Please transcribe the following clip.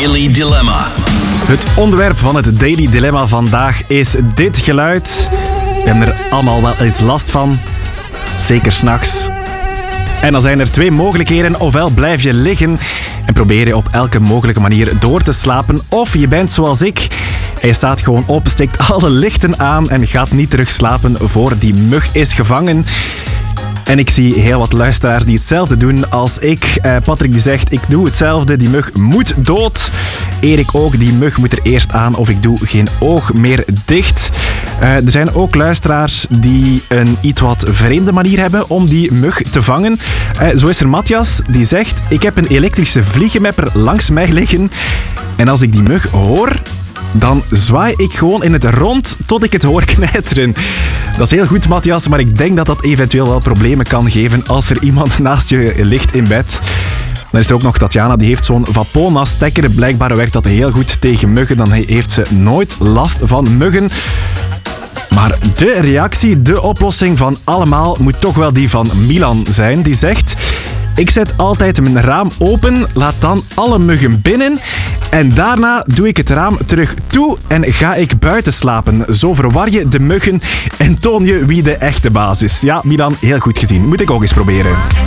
Daily Dilemma. Het onderwerp van het Daily Dilemma vandaag is dit geluid. We hebben er allemaal wel eens last van. Zeker 's nachts. En dan zijn er twee mogelijkheden. Ofwel blijf je liggen en probeer je op elke mogelijke manier door te slapen. Of je bent zoals ik. En je staat gewoon op, steekt alle lichten aan en gaat niet terug slapen voor die mug is gevangen. En ik zie heel wat luisteraars die hetzelfde doen als ik. Patrick die zegt, ik doe hetzelfde, die mug moet dood. Erik ook, die mug moet er eerst aan of ik doe geen oog meer dicht. Er zijn ook luisteraars die een iets wat vreemde manier hebben om die mug te vangen. Zo is er Matthias, die zegt, ik heb een elektrische vliegenmapper langs mij liggen. En als ik die mug hoor, dan zwaai ik gewoon in het rond tot ik het hoor knijteren. Dat is heel goed, Matthias, maar ik denk dat dat eventueel wel problemen kan geven als er iemand naast je ligt in bed. Dan is er ook nog Tatjana, die heeft zo'n Vapona-stekker. Blijkbaar werkt dat heel goed tegen muggen. Dan heeft ze nooit last van muggen. Maar de reactie, de oplossing van allemaal moet toch wel die van Milan zijn. Die zegt, ik zet altijd mijn raam open, laat dan alle muggen binnen en daarna doe ik het raam terug toe en ga ik buiten slapen. Zo verwar je de muggen en toon je wie de echte baas is. Ja, Milan, heel goed gezien. Moet ik ook eens proberen.